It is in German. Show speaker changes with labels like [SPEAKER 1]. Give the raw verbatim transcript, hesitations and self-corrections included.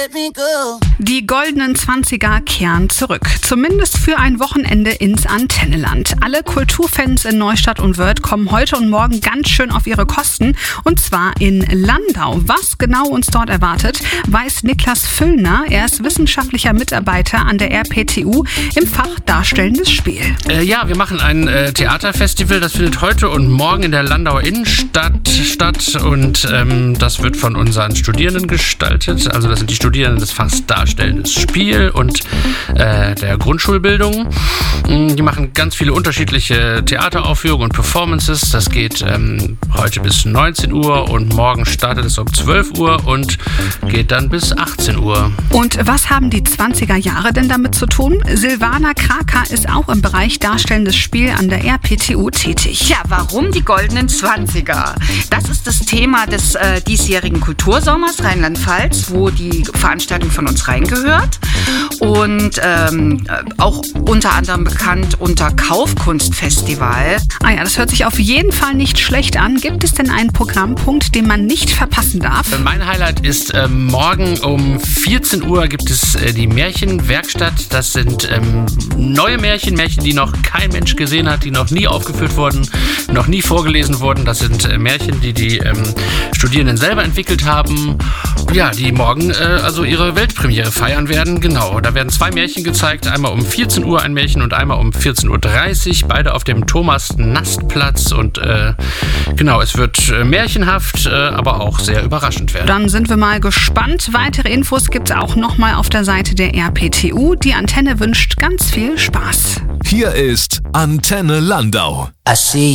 [SPEAKER 1] Die goldenen Zwanziger kehren zurück. Zumindest für ein Wochenende ins Antenneland. Alle Kulturfans in Neustadt und Wörth kommen heute und morgen ganz schön auf ihre Kosten. Und zwar in Landau. Was genau uns dort erwartet, weiß Niklas Füllner. Er ist wissenschaftlicher Mitarbeiter an der R P T U im Fach Darstellendes Spiel.
[SPEAKER 2] Äh, ja, wir machen ein äh, Theaterfestival. Das findet heute und morgen in der Landauer Innenstadt statt. Und ähm, das wird von unseren Studierenden gestaltet. Also das sind die Studierenden des Fachs Darstellendes Spiel und äh, der Grundschulbildung. Die machen ganz viele unterschiedliche Theateraufführungen und Performances. Das geht ähm, heute bis neunzehn Uhr und morgen startet es um zwölf Uhr und geht dann bis achtzehn Uhr.
[SPEAKER 1] Und was haben die zwanziger Jahre denn damit zu tun? Silvana Kraker ist auch im Bereich Darstellendes Spiel an der R P T U tätig.
[SPEAKER 3] Ja, warum die goldenen Zwanziger? Das ist das Thema des äh, diesjährigen Kultursommers Rheinland-Pfalz, wo die Veranstaltung von uns reingehört und ähm, auch unter anderem bekannt unter Kaufkunstfestival.
[SPEAKER 1] Ah ja, das hört sich auf jeden Fall nicht schlecht an. Gibt es denn einen Programmpunkt, den man nicht verpassen darf?
[SPEAKER 2] Mein Highlight ist äh, morgen um vierzehn Uhr gibt es äh, die Märchenwerkstatt. Das sind ähm, neue Märchen, Märchen, die noch kein Mensch gesehen hat, die noch nie aufgeführt wurden, noch nie vorgelesen wurden. Das sind äh, Märchen, die die ähm, Studierenden selber entwickelt haben. Ja, die morgen äh, also ihre Weltpremiere feiern werden. Genau, da werden zwei Märchen gezeigt. Einmal um vierzehn Uhr ein Märchen und einmal um vierzehn Uhr dreißig. Beide auf dem Thomas-Nast-Platz. Und äh, genau, es wird äh, märchenhaft, äh, aber auch sehr überraschend werden.
[SPEAKER 1] Dann sind wir mal gespannt. Weitere Infos gibt es auch nochmal auf der Seite der R P T U. Die Antenne wünscht ganz viel Spaß.
[SPEAKER 4] Hier ist Antenne Landau.
[SPEAKER 5] I see